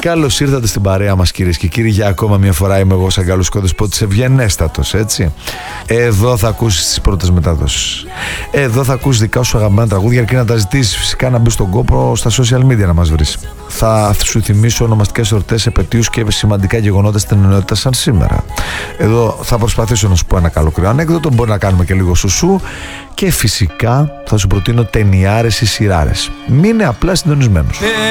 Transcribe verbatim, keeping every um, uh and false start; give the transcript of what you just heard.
Καλώς ήρθατε στην παρέα μας, κυρίες και κύριοι. Για ακόμα μια φορά είμαι εγώ, Σαγκάλος Κώδης, ευγενέστατος, έτσι. Εδώ θα ακούσεις τις πρώτες μεταδόσεις. Εδώ θα ακούσεις δικά σου αγαπημένα τραγούδια, αρκεί να τα ζητήσεις. Φυσικά να μπεις στον κόπο στα social media να μας βρεις. Θα σου θυμίσω ονομαστικές εορτές, επετείους και σημαντικά γεγονότα στην ενότητα σαν σήμερα. Εδώ θα προσπαθήσω να σου πω ένα καλοκαιρινό ανέκδοτο, μπορεί να κάνουμε και λίγο σουσού. Και φυσικά θα σου προτείνω ταινιάρες ή σειράρες. Μείνε απλά συντονισμένος.